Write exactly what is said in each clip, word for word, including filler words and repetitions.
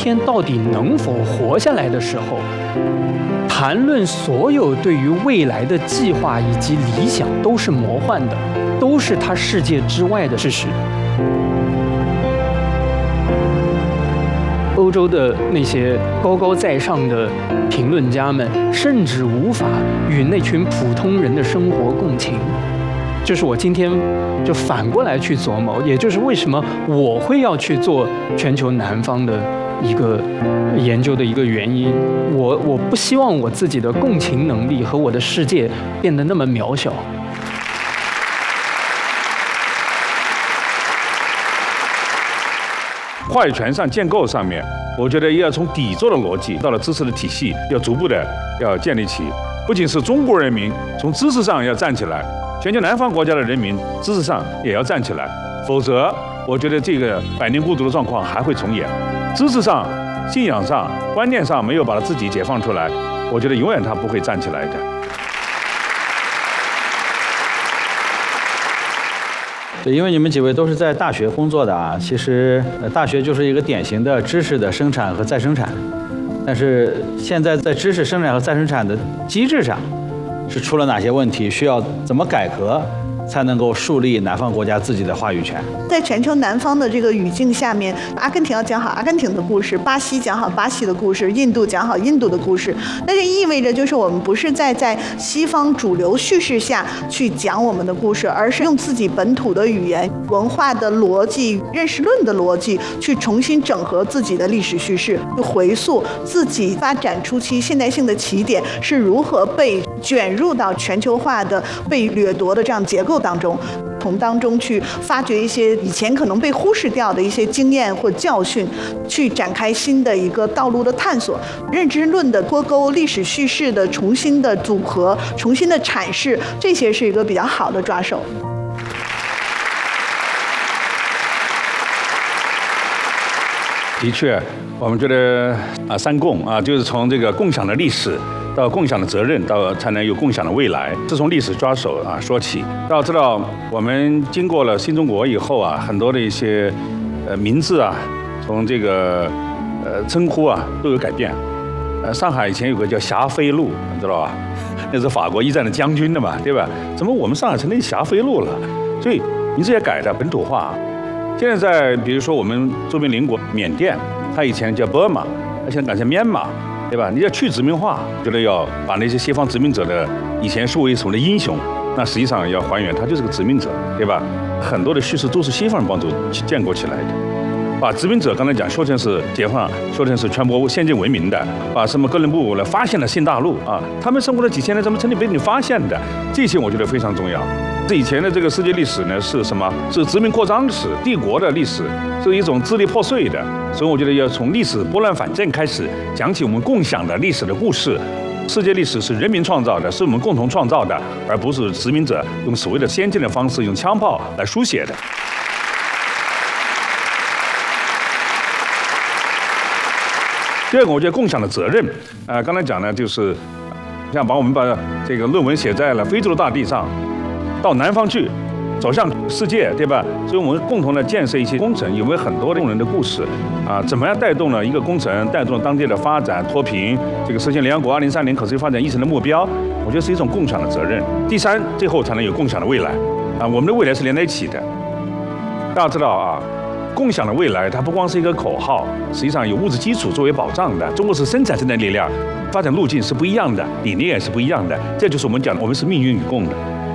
天到底能否活下来的时候，谈论所有对于未来的计划以及理想都是魔幻的，都是他世界之外的事实。欧洲的那些高高在上的评论家们，甚至无法与那群普通人的生活共情。这是我今天就反过来去琢磨，也就是为什么我会要去做全球南方的一个研究的一个原因。我我不希望我自己的共情能力和我的世界变得那么渺小。 话语权上建构上面，我觉得要从底座的逻辑到了知识的体系，要逐步的要建立起。不仅是中国人民从知识上要站起来，全球南方国家的人民知识上也要站起来，否则我觉得这个百年孤独的状况还会重演。知识上、信仰上、观念上没有把他自己解放出来，我觉得永远他不会站起来的。 对，因为你们几位都是在大学工作的啊，其实呃大学就是一个典型的知识的生产和再生产，但是现在在知识生产和再生产的机制上是出了哪些问题，需要怎么改革才能够树立南方国家自己的话语权？ 在全球南方的这个语境下面，阿根廷要讲好阿根廷的故事，巴西讲好巴西的故事，印度讲好印度的故事。那这意味着就是我们不是在在西方主流叙事下去讲我们的故事，而是用自己本土的语言、文化的逻辑、认识论的逻辑去重新整合自己的历史叙事，去回溯自己发展初期现代性的起点是如何被卷入到全球化的被掠夺的这样结构当中，从当中去发掘一些以前可能被忽视掉的一些经验或教训，去展开新的一个道路的探索，认知论的脱钩，历史叙事的重新的组合，重新的阐释，这些是一个比较好的抓手。 的确，我们觉得啊，三共啊，就是从这个共享的历史到共享的责任，到才能有共享的未来，是从历史抓手啊说起。大家知道，我们经过了新中国以后啊，很多的一些呃名字啊，从这个呃称呼啊都有改变。呃，上海以前有个叫霞飞路，你知道吧？那是法国一战的将军的嘛，对吧？怎么我们上海成了霞飞路了？所以名字也改的本土化。现在在比如说我们周边邻国缅甸，它以前叫 Burma， 它现在改成 Myanmar， 对吧？你要去殖民化，觉得要把那些西方殖民者的以前视为什么的英雄，那实际上要还原他就是个殖民者，对吧？很多的叙事都是西方人帮助建构起来的。把殖民者刚才讲说成是解放，说成是传播先进文明的，把什么哥伦布来发现了新大陆啊，他们生活了几千年，怎么曾经被你发现的？这些我觉得非常重要。这以前的这个世界历史呢是什么？是殖民扩张史、帝国的历史，是一种支离破碎的。所以我觉得要从历史拨乱反正开始讲起我们共享的历史的故事。世界历史是人民创造的，是我们共同创造的，而不是殖民者用所谓的先进的方式，用枪炮来书写的。第二个，我觉得共享的责任，啊、呃，刚才讲呢，就是像把我们把这个论文写在了非洲的大地上，到南方去，走向世界，对吧？所以我们共同的建设一些工程，有没有很多动人的故事啊？怎么样带动了一个工程，带动了当地的发展脱贫，这个实现联合国二零三零可持续发展议程的目标？我觉得是一种共享的责任。第三，最后才能有共享的未来啊！我们的未来是连在一起的。大家知道啊。共享的未来，它不光是一个口号，实际上有物质基础作为保障的。中国是生产生产力量，发展路径是不一样的，理念也是不一样的。这就是我们讲的，我们是命运与共的。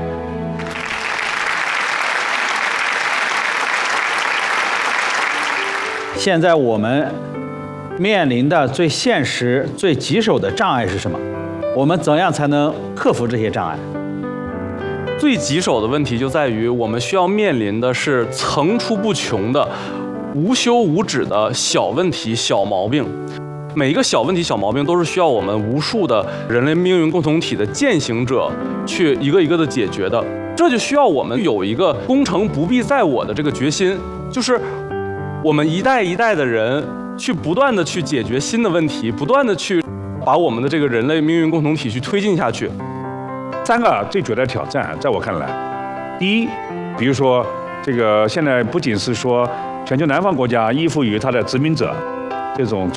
现在我们面临的最现实、最棘手的障碍是什么？我们怎样才能克服这些障碍？ 最棘手的问题就在于，我们需要面临的是层出不穷的、无休无止的小问题、小毛病。每一个小问题、小毛病都是需要我们无数的人类命运共同体的践行者去一个一个的解决的。这就需要我们有一个功成不必在我的这个决心，就是我们一代一代的人去不断的去解决新的问题，不断的去把我们的这个人类命运共同体去推进下去。 三个最主要的挑战，在我看来，第一，比如说这个现在不仅是说全球南方国家依附于它的殖民者这种